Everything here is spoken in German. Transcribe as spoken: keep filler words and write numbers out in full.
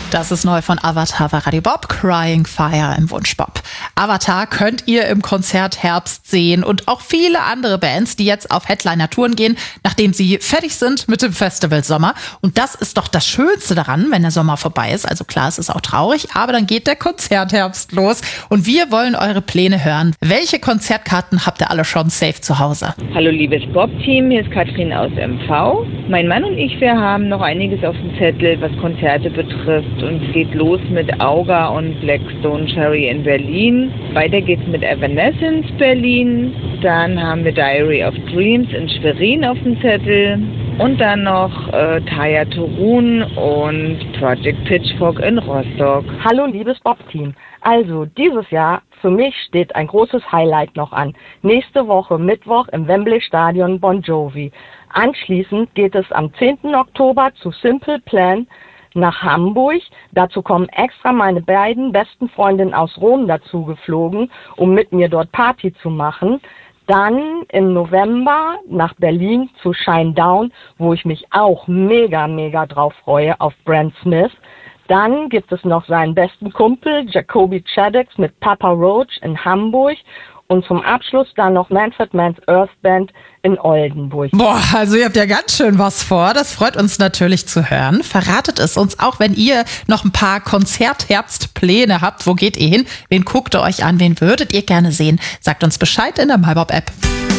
Das ist neu von Avatar bei Radio Bob, Crying Fire im Wunschbob. Avatar könnt ihr im Konzert Herbst sehen und auch viele andere Bands, die jetzt auf Headliner-Touren gehen, nachdem sie fertig sind mit dem Festival Sommer. Und das ist doch das Schönste daran, wenn der Sommer vorbei ist. Also klar, es ist auch traurig, aber dann geht der Konzertherbst los und wir wollen eure Pläne hören. Welche Konzertkarten habt ihr alle schon safe zu Hause? Hallo liebes Bob-Team, hier ist Katrin aus M V. Mein Mann und ich, wir haben noch einiges auf dem Zettel, was Konzerte betrifft. Und es geht los mit Auga und Blackstone Cherry in Berlin. Weiter geht's mit Evanescence Berlin. Dann haben wir Diary of Dreams in Schwerin auf dem Zettel. Und dann noch äh, Taya Turun und Project Pitchfork in Rostock. Hallo liebes Bob-Team. Also dieses Jahr für mich steht ein großes Highlight noch an. Nächste Woche Mittwoch im Wembley Stadion Bon Jovi. Anschließend geht es am zehnten Oktober zu Simple Plan nach Hamburg. Dazu kommen extra meine beiden besten Freundinnen aus Rom dazu geflogen, um mit mir dort Party zu machen. Dann im November nach Berlin zu Shinedown, wo ich mich auch mega, mega drauf freue, auf Brand Smith. Dann gibt es noch seinen besten Kumpel Jacoby Shaddix mit Papa Roach in Hamburg. Und zum Abschluss dann noch Manfred Mann's Earth Band in Oldenburg. Boah, also ihr habt ja ganz schön was vor. Das freut uns natürlich zu hören. Verratet es uns auch, wenn ihr noch ein paar Konzertherbstpläne habt. Wo geht ihr hin? Wen guckt ihr euch an? Wen würdet ihr gerne sehen? Sagt uns Bescheid in der MyBob-App.